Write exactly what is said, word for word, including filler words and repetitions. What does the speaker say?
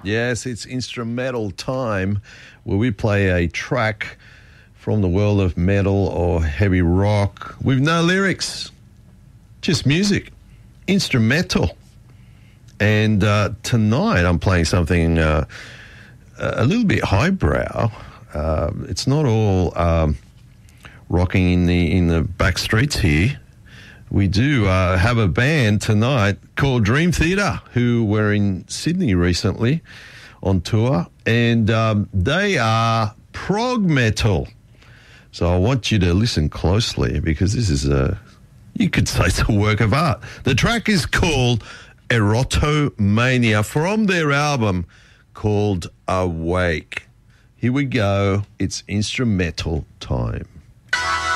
Yes, it's instrumental time where we play a track from the world of metal or heavy rock with no lyrics, just music, instrumental. And uh, tonight I'm playing something uh, a little bit highbrow. Uh, it's not all um, rocking in the in the back streets here. We do uh, have a band tonight called Dream Theater, who were in Sydney recently on tour, and um, they are prog metal. So I want you to listen closely because this is a, you could say it's a work of art. The track is called Erotomania from their album called Awake. Here we go. It's instrumental time.